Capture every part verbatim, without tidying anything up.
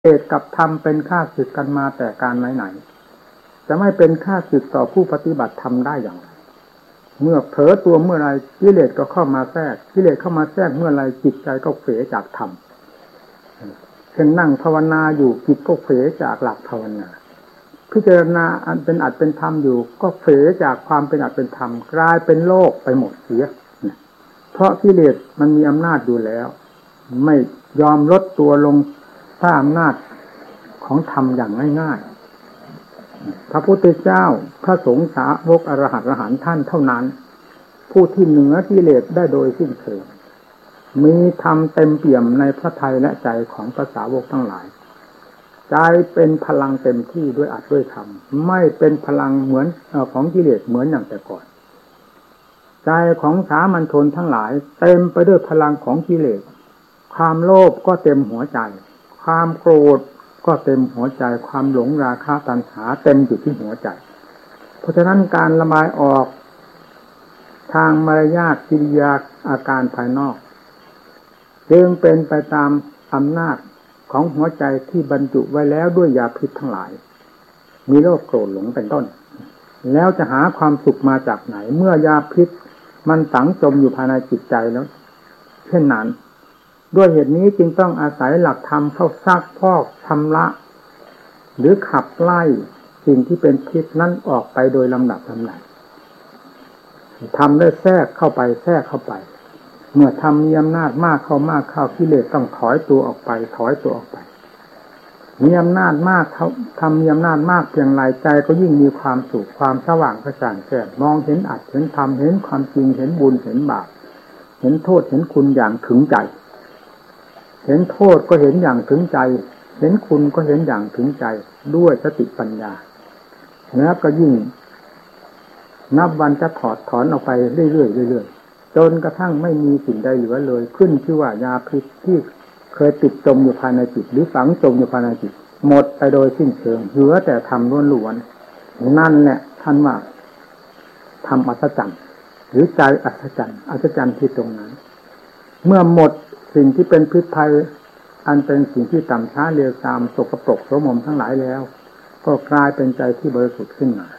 เหตุกับธรรมเป็นข้าศึกกันมาแต่การไหนๆจะไม่เป็นข้าศึกต่อผู้ปฏิบัติธรรมได้อย่างไรเมื่อเผลอตัวเมื่อไรกิเลสก็เข้ามาแทรกกิเลสเข้ามาแทรกเมื่อไรจิตใจก็เผลอจากธรรมเช่นนั่งภาวนาอยู่จิตก็เผลอจากหลักภาวนาพิจารณาอันเป็นอัตเป็นธรรมอยู่ก็เผลอจากความเป็นอัตเป็นธรรมกลายเป็นโลกไปหมดเสียเพราะกิเลสมันมีอำนาจอยู่แล้วไม่ยอมลดตัวลงถ้าอำนาจของธรรมอย่างง่ายๆพระพุทธเจ้าพระสงฆ์สาวกอรหัตอรหันต์ท่านเท่านั้นผู้ที่เหนือกิเลสได้โดยสิ้นเชิงมีธรรมเต็มเปี่ยมในพระทัยและใจของพระสาวกทั้งหลายใจเป็นพลังเต็มที่ด้วยอัตด้วยธรรมไม่เป็นพลังเหมือนของกิเลสเหมือนอย่างแต่ก่อนใจของสามัญชนทั้งหลายเต็มไปด้วยพลังของกิเลสความโลภก็เต็มหัวใจความโกรธก็เต็มหัวใจความหลงราคะตัณหาเต็มอยู่ที่หัวใจเพราะฉะนั้นการระบายออกทางมารยาทกิริยาอาการภายนอกจึงเป็นไปตามอำนาจของหัวใจที่บรรจุไว้แล้วด้วยยาพิษทั้งหลายมีโรคโกรธหลงเป็นต้นแล้วจะหาความสุขมาจากไหนเมื่อยาพิษมันฝังจมอยู่ภายในจิตใจแล้วเช่นนั้นด้วยเหตุนี้จึงต้องอาศัยหลักธรรมเข้าซักพอกชำระหรือขับไล่สิ่งที่เป็นพิษนั้นออกไปโดยลำดับลำดับทำได้แทรกเข้าไปแทรกเข้าไปเมื่อทำมีอำนาจมากเข้ามากเข้ากิเลสต้องถอยตัวออกไปถอยตัวออกไปมีอำนาจมากเขาทำมีอำนาจมากเพียงไรใจก็ยิ่งมีความสุขความสว่างกระจ่างแจ้งมองเห็นอัตเห็นธรรมเห็นความจริงเห็นบุญเห็นบาปเห็นโทษเห็นคุณอย่างถึงใจเห็นโทษก็เห็นอย่างถึงใจเห็นคุณก็เห็นอย่างถึงใจด้วยสติปัญญาแล้วก็ยิ่งนับวันจะถอดถอนออกไปเรื่อยๆเรื่อยๆจนกระทั่งไม่มีสิ่งใดเหลือเลยขึ้นชื่อว่ายาพิษที่เคยติดจมอยู่ภายในจิตหรือฝังจมอยู่ภายในจิตหมดไปโดยสิ้นเชิงเหลือแต่ธรรมล้วนๆนั่นแหละท่านว่าธรรมอัศจรรย์หรือใจอัศจรรย์อัศจรรย์ที่ตรงนั้นเมื่อหมดสิ่งที่เป็นพิษภัยอันเป็นสิ่งที่ต่ำช้าเลวทรามสกปรกโสมมทั้งหลายแล้วก็กลายเป็นใจที่บริสุทธิ์ขึ้นมา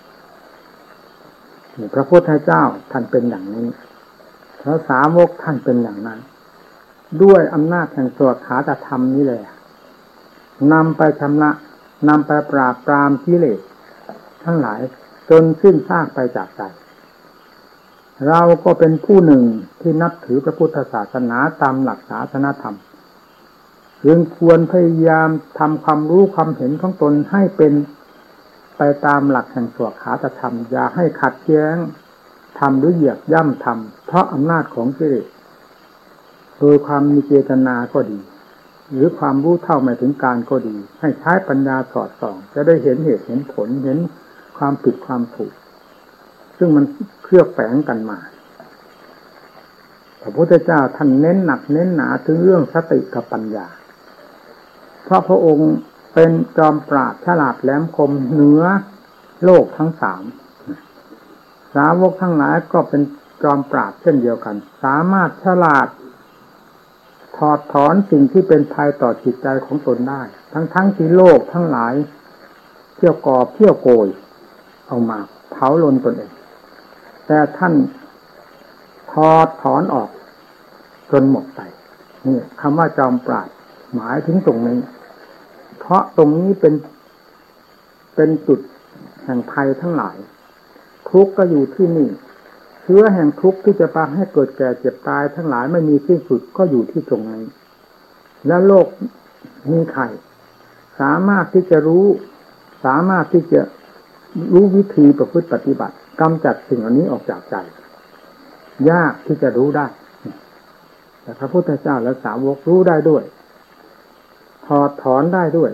พระพุทธเจ้าท่านเป็นอย่างนี้พระสาวกท่านเป็นอย่างนั้นด้วยอำนาจแห่งสวดขาตธรรมนี้แหละนำไปชำระนำไปปราบปรามกิเลสทั้งหลายจนสิ้นซากไปจากใจเราก็เป็นผู้หนึ่งที่นับถือพระพุทธศาสนาตามหลักศาสนธรรมจึงควรพยายามทำความรู้ความเห็นของตนให้เป็นไปตามหลักแห่งสวดขาตธรรมอย่าให้ขัดแย้งธรรมหรือเหยียบย่ำธรรมเพราะอำนาจของกิเลสโดยความมีเจตนาก็ดีหรือความรู้เท่าไม่ถึงการก็ดีให้ใช้ปัญญาสอดส่องจะได้เห็นเหตุเห็นผลเห็นความผิดความถูกซึ่งมันเคลือบแฝงกันมาพระพุทธเจ้าท่านเน้นหนักเน้นหนาถึงเรื่องสติกับปัญญาเพราะพระองค์เป็นจอมปราชญ์ฉลาดแหลมคมเหนือโลกทั้งสามสาวกทั้งหลายก็เป็นจอมปราชญ์เช่นเดียวกันสามารถฉลาดถอดถอนสิ่งที่เป็นภัยต่อจิตใจของตนได้ทั้งทั้งที่โลกทั้งหลายเที่ยวก่อเที่ยวโกยเอามาเผาลนตนเองแต่ท่านถอดถอนออกจนหมดไปนี่คำว่าจอมปราชญ์หมายถึงตรงนี้เพราะตรงนี้เป็นเป็นจุดแห่งภัยทั้งหลายทุกข์ก็อยู่ที่นี่เชื้อแห่งทุกข์ที่จะพาให้เกิดแก่เจ็บตายทั้งหลายไม่มีที่สุดก็อยู่ที่ตรงนี้และโลกมีใครสามารถที่จะรู้สามารถที่จะรู้วิธีประพฤติปฏิบัติกำจัดสิ่งเหล่านี้ออกจากใจยากที่จะรู้ได้แต่พระพุทธเจ้าและสาวกรู้ได้ด้วยถอดถอนได้ด้วย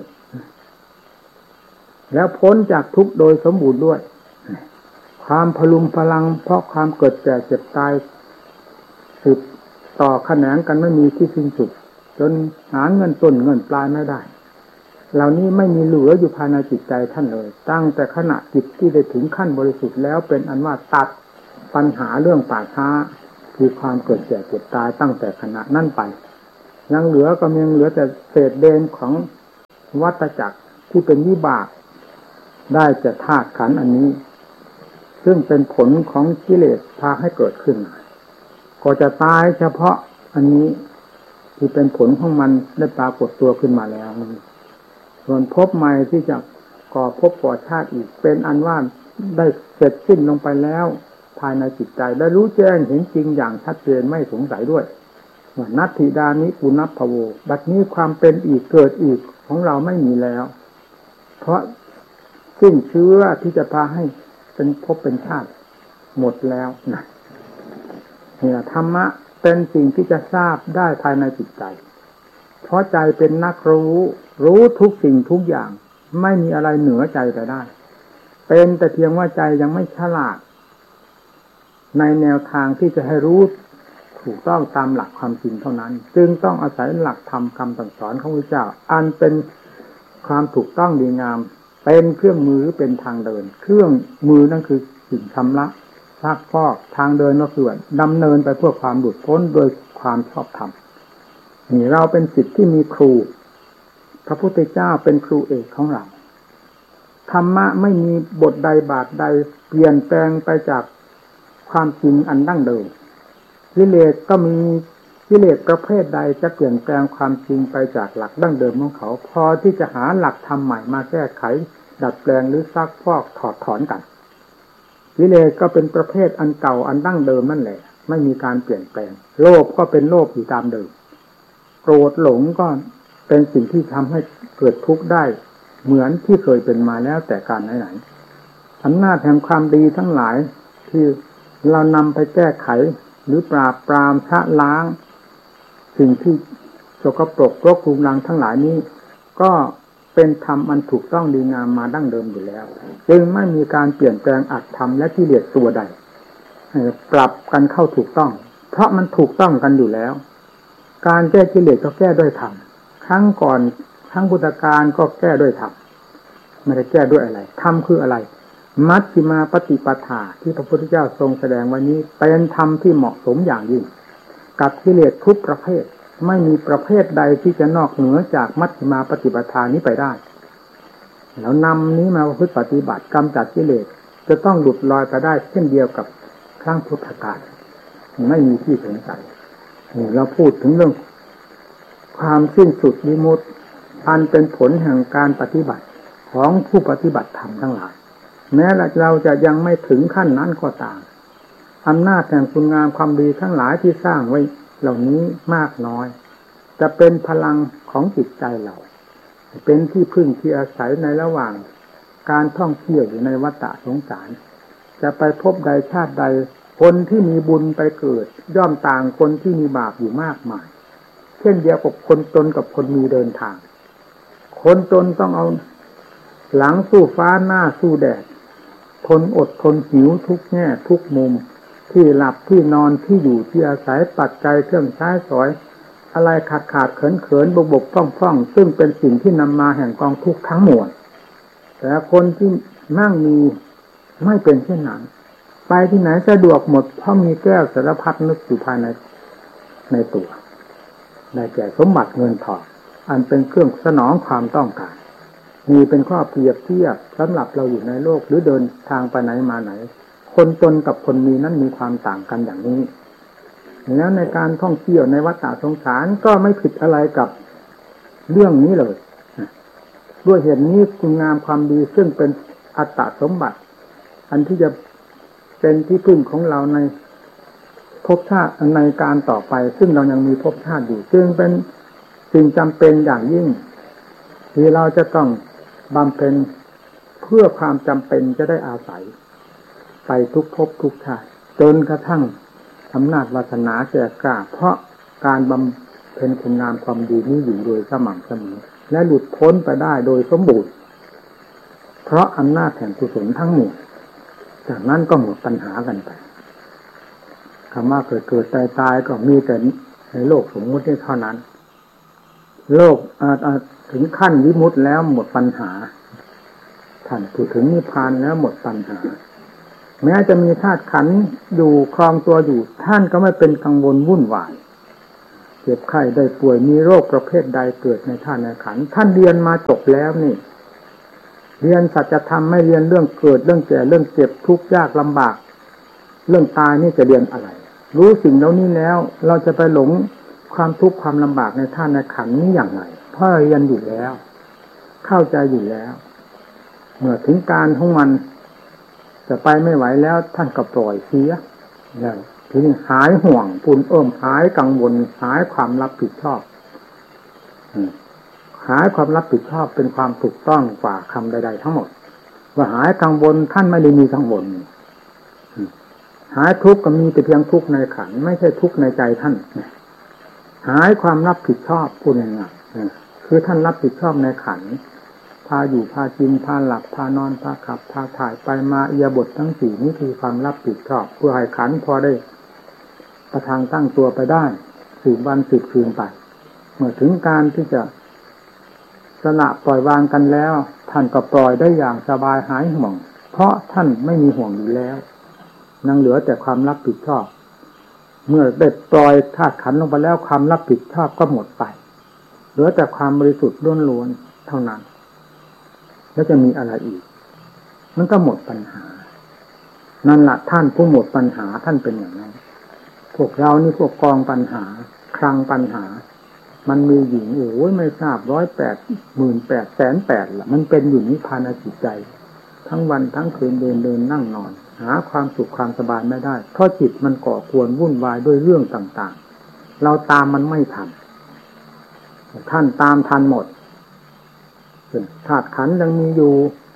แล้วพ้นจากทุกข์โดยสมบูรณ์ด้วยความพลุงพลังเพราะความเกิดแก่เจ็บตายสืบต่อแขนงกันไม่มีที่สิ้นสุดจนหาเงินต้นเงินปลายไม่ได้เหล่านี้ไม่มีเหลืออยู่ภายในจิตใจท่านเลยตั้งแต่ขณะจิตที่ได้ถึงขั้นบริสุทธิ์แล้วเป็นอันว่าตัดปัญหาเรื่องป่าช้าคือความเกิดแก่เจ็บตายตั้งแต่ขณะนั้นไปยังเหลือก็ยังเหลือแต่เศษเดนของวัฏจักรที่เป็นวิบากได้จะธาตุขันธ์อันนี้ซึ่งเป็นผลของกิเลสพาให้เกิดขึ้นก็จะตายเฉพาะอันนี้ที่เป็นผลของมันได้ปรากฏตัวขึ้นมาแล้วส่วนภพใหม่ที่จะก่อภพก่อชาติอีกเป็นอันว่าได้เสร็จสิ้นลงไปแล้วภายในจิตใจได้รู้แจ้งเห็นจริงอย่างชัดเจนไม่สงสัยด้วยว่านัตถิดานิปุณัพพโวบัดนี้ความเป็นอีกเกิดอีกของเราไม่มีแล้วเพราะสิ้นเชื้อที่จะพาให้เป็นภพเป็นชาติหมดแล้วนะเนี่ยธรรมะเป็นสิ่งที่จะทราบได้ภายในจิตใจเพราะใจเป็นนักรู้รู้ทุกสิ่งทุกอย่างไม่มีอะไรเหนือใจไปได้เป็นแต่เพียงว่าใจยังไม่ฉลาดในแนวทางที่จะให้รู้ถูกต้องตามหลักความจริงเท่านั้นจึงต้องอาศัยหลักธรรมคำสั่งสอนของพระเจ้าอันเป็นความถูกต้องดีงามเป็นเครื่องมือเป็นทางเดินเครื่องมือนั่นคือสิ่งชำระซักฟอกทางเดินก็คือดำเนินไปเพื่อความหลุดพ้นโดยความชอบธรรมนี่เราเป็นศิษย์ที่มีครูพระพุทธเจ้าเป็นครูเอกของเราธรรมะไม่มีบทใดบาทใดเปลี่ยนแปลงไปจากความจริงอันดั้งเดิมกิเลสก็มีกิเลสประเภทใดจะเปลี่ยนแปลงความจริงไปจากหลักดั้งเดิมของเขาพอที่จะหาหลักธรรมใหม่มาแก้ไขดัดแปลงหรือซักฟอกถอดถอนกันกิเลสก็เป็นประเภทอันเก่าอันดั้งเดิมนั่นแหละไม่มีการเปลี่ยนแปลงโลภก็เป็นโลภอยู่ตามเดิมโกรธหลงก็เป็นสิ่งที่ทำให้เกิดทุกข์ได้เหมือนที่เคยเป็นมาแล้วแต่การไหนๆอำนาจแห่งความดีทั้งหลายที่เรานำไปแก้ไขหรือปราบปรามชะล้างสิ่งที่สกปรกรกรุงรังทั้งหลายนี้ก็เป็นธรรมอันถูกต้องดีงามมาดั้งเดิมอยู่แล้วจึงไม่มีการเปลี่ยนแปลงอัตธรรมและกิเลสตัวใดปรับกันเข้าถูกต้องเพราะมันถูกต้องกันอยู่แล้วการแก้กิเลสก็แก้ด้วยธรรมครั้งก่อนครั้งพุทธกาลก็แก้ด้วยธรรมไม่ได้แก้ด้วยอะไรธรรมคืออะไรมัชฌิมาปฏิปทาที่พระพุทธเจ้าทรงแสดงวันนี้เป็นธรรมที่เหมาะสมอย่างยิ่งกับกิเลสทุกประเภทไม่มีประเภทใดที่จะนอกเหนือจากมัชฌิมาปฏิปทานี้ไปได้แล้วนำนี้มาประพฤติปฏิบัติกำจัดกิเลสจะต้องหลุดลอยไปได้เช่นเดียวกับครั้งพุทธกาลไม่มีที่สงสัยเราพูดถึงเรื่องความสิ้นสุดวิมุตติอันเป็นผลแห่งการปฏิบัติของผู้ปฏิบัติธรรมทั้งหลายแม้เราจะยังไม่ถึงขั้นนั้นก็ตามอำนาจแห่งคุณงามความดีทั้งหลายที่สร้างไว้เหล่านี้มากน้อยจะเป็นพลังของจิตใจเราเป็นที่พึ่งที่อาศัยในระหว่างการท่องเที่ยวอยู่ในวัฏสงสารจะไปพบใดชาติใดคนที่มีบุญไปเกิดย่อมต่างคนที่มีบาปอยู่มากมายเช่นเดียวกับคนจนกับคนมีเดินทางคนจนต้องเอาหลังสู้ฟ้าหน้าสู้แดดทนอดทนหิวทุกแง่ทุกมุมที่หลับที่นอนที่อยู่ที่อาศัยปัจจัยเครื่องใช้สอยอะไรขาดขาดเขินเขินบกบกพร่องพร่องซึ่งเป็นสิ่งที่นำมาแห่งกองทุกข์ทั้งมวลแต่คนที่นั่งมีไม่เป็นเช่นนั้นไปที่ไหนสะดวกหมดเพราะมีแก้วสารพัดนึกอยู่ภายในในตัวได้แก่สมบัติเงินทองอันเป็นเครื่องสนองความต้องการมีเป็นข้อเปรียบเทียบสำหรับเราอยู่ในโลกหรือเดินทางไปไหนมาไหนคนจนกับคนมีนั้นมีความต่างกันอย่างนี้แล้วในการท่องเที่ยวในวัฏสงสารก็ไม่ผิดอะไรกับเรื่องนี้เลยด้วยเหตุนี้คุณงามความดีซึ่งเป็นอัตตสมบัติอันที่จะเป็นที่พึ่งของเราในภพชาติในการต่อไปซึ่งเรายังมีภพชาติอยู่จึงเป็นสิ่งจำเป็นอย่างยิ่งที่เราจะต้องบำเพ็ญเพื่อความจำเป็นจะได้อาศัยไปทุกภพทุกชาติจนกระทั่งอำนาจวาสนาแก่กล้าเพราะการบำเพ็ญคุณงามความดีนี้อยู่โดยสม่ำเสมอและหลุดพ้นไปได้โดยสมบูรณ์เพราะอำนาจแห่งกุศลทั้งหมดจากนั้นก็หมดปัญหากันไปคำว่าเกิดเกิดตายตายก็มีแต่ในโลกสมมุติเท่านั้นโลกถึงขั้นวิมุตติแล้วหมดปัญหาท่านพูดถึงนิพพานแล้วหมดปัญหาแม้จะมีธาตุขันธ์อยู่ครองตัวอยู่ท่านก็ไม่เป็นกังวลวุ่นวายจ็บไข้ได้ป่วยมีโรคประเภทใดเกิดในธาตุในขันธ์ท่านเรียนมาจบแล้วนี่เรียนสัจธรรมไม่เรียนเรื่องเกิดเรื่องแก่เรื่องเจ็บทุกข์ยากลำบากเรื่องตายนี่จะเรียนอะไรรู้สิ่งเหล่านี้แล้วเราจะไปหลงความทุกข์ความลำบากในธาตุในขันธ์นี้อย่างไรเพราะเรียนอยู่แล้วเข้าใจอยู่แล้วเมื่อถึงการของมันจะไปไม่ไหวแล้วท่านก็ปล่อยเสียแล้วทีนี้หายห่วงปุ่นเอิ่มหายกังวลหายความรับผิดชอบหายความรับผิดชอบเป็นความถูกต้องกว่าคำใดๆทั้งหมดว่าหายกังวลท่านไม่ได้มีกังวลหายทุกข์ก็มีแต่เพียงทุกข์ในขันธ์ไม่ใช่ทุกข์ในใจท่านหายความรับผิดชอบพูดง่ายๆคือท่านรับผิดชอบในขันธ์พาอยู่พากินพาหลับพานอนพาขับพาถ่ายไปมาอิริยาบถทั้งสี่นี้คือความรับผิดชอบเพื่อให้ขันธ์พอได้ประทังตั้งตัวไปได้สิบวันสิบคืนไปเมื่อถึงการที่จะสละปล่อยวางกันแล้วท่านก็ปล่อยได้อย่างสบายหายห่วงเพราะท่านไม่มีห่วงอยู่แล้วยังเหลือแต่ความรับผิดชอบเมื่อได้ปล่อยธาตุขันธ์ลงไปแล้วความรับผิดชอบก็หมดไปเหลือแต่ความบริสุทธิ์ล้วนๆเท่านั้นแล้วจะมีอะไรอีกมันก็หมดปัญหานั่นละท่านผู้หมดปัญหาท่านเป็นอย่างนั้นพวกเรานี่พวกกองปัญหาคลังปัญหามันมีหญิงโอ้ยไม่ทราบร้อยแปดหมื่นแปดแสนแปดละมันเป็นอยู่นิพพานจิตใจทั้งวันทั้งคืนเดินเดินนั่งนอนหาความสุขความสบายไม่ได้เพราะจิตมันก่อกวนวุ่นวายด้วยเรื่องต่างๆเราตามมันไม่ทันท่านตามทันหมดธาตุขันธ์ยังมีอยู่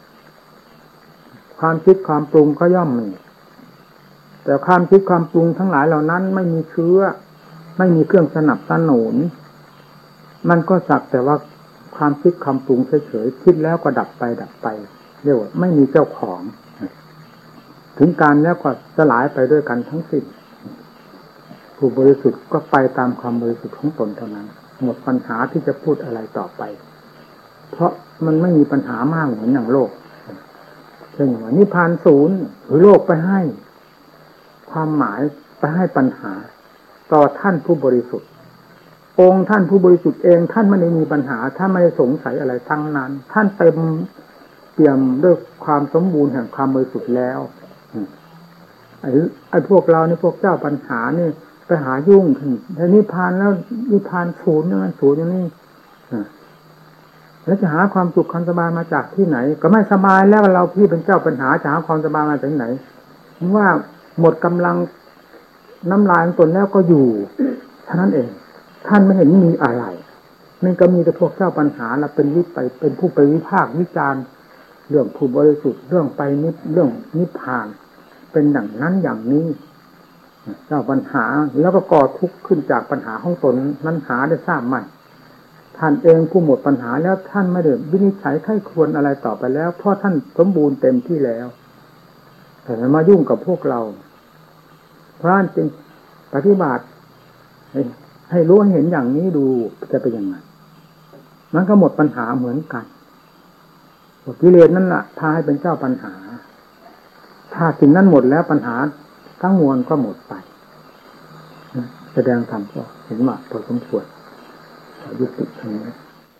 ความคิดความปรุงก็ย่อมมีแต่ความคิดความปรุงทั้งหลายเหล่านั้นไม่มีเชื้อไม่มีเครื่องสนับสนุนมันก็สักแต่ว่าความคิดความปรุงเฉยๆคิดแล้วก็ดับไปดับไปเรียกว่าไม่มีเจ้าของถึงการแล้วก็สลายไปด้วยกันทั้งสิ้นผู้บริสุทธิ์ก็ไปตามความบริสุทธิ์ของตนเท่านั้นหมดปัญหาที่จะพูดอะไรต่อไปเพราะมันไม่มีปัญหามากเหมือนอย่างโลกเช่นว่านิพพานศูนย์หรือโลกไปให้ความหมายไปให้ปัญหาต่อท่านผู้บริสุทธิ์องค์ท่านผู้บริสุทธิ์เองท่านไม่ได้มีปัญหาท่านไม่ได้สงสัยอะไรทั้งนั้นท่านเต็มเปี่ยมด้วยความสมบูรณ์แห่งความบริสุทธิ์แล้วไอ้ไอ้พวกเรานี่พวกเจ้าปัญหานี่ไปหายุ่งขึ้นแต่นิพพานแล้วนิพพานศูนย์นั่นศูนย์อย่างนี้แล้วจะหาความสุขความสบายมาจากที่ไหนก็ไม่สบายแล้วเราพี่เป็นเจ้าปัญหาจะหาความสบายมาจากไหนว่าหมดกำลังน้ำลายของตนแล้วก็อยู่เท่านั้นเองท่านไม่เห็นมีอะไรมันก็มีแต่พวกเจ้าปัญหาเราเป็นวิไปเป็นผู้ไปวิพากษ์วิจารณ์เรื่องผู้บริสุทธิ์เรื่องไปนิพเรื่องนิพพานเป็นอย่างนั้นอย่างนี้เจ้าปัญหาแล้วก็ก่อทุกข์ขึ้นจากปัญหาของตนนั้นหาได้ทราบไหมท่านเองผู้หมดปัญหาแล้วท่านไม่ได้วินิจฉัยไข้ควรอะไรต่อไปแล้วเพราะท่านสมบูรณ์เต็มที่แล้วแต่มายุ่งกับพวกเราเพราะฉะนั้นจึงปฏิบัติให้ให้รู้ให้เห็นอย่างนี้ดูจะเป็นยังไงมันก็หมดปัญหาเหมือนกันกิเลสนั่นแหละพาให้เป็นเจ้าปัญหาถ้าสิ่งนั้นหมดแล้วปัญหาทั้งมวลก็หมดไปแสดงธรรมก็เห็นว่าพอสมควรยุติตรงนี้